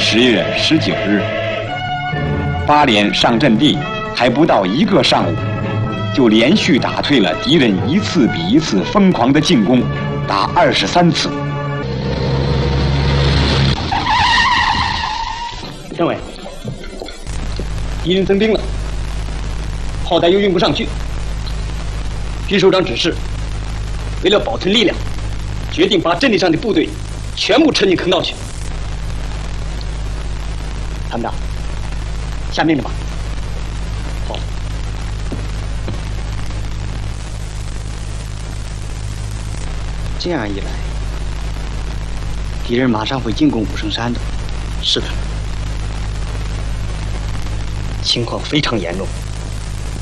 10月19日，8连上阵地还不到1个上午，就连续打退了敌人一次比一次疯狂的进攻，达23次。 政委，敌人增兵了，炮弹又运不上去。徐首长指示，为了保存力量，决定把阵地上的部队全部撤进坑道去。参谋长，下命令吧。好。这样一来，敌人马上会进攻武圣山的。是的，情况非常严重。